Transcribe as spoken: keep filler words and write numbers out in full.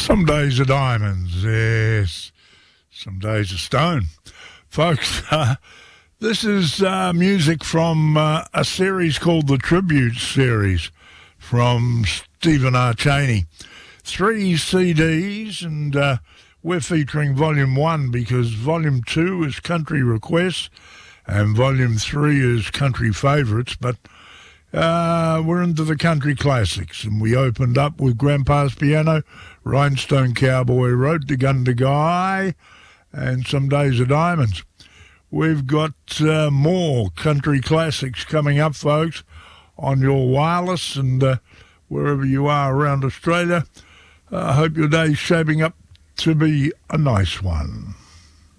Some days are diamonds, yes. Some days are stone. Folks, uh, this is uh, music from uh, a series called the Tribute Series from Stephen R. Cheney. Three C Ds, and uh, we're featuring Volume one because Volume two is Country Requests and Volume three is Country Favourites, but uh, we're into the country classics, and we opened up with Grandpa's Piano, Rhinestone Cowboy, Road to Gundagai, and Some Days are Diamonds. We've got uh, more country classics coming up, folks, on your wireless and uh, wherever you are around Australia. I uh, hope your day's shaping up to be a nice one.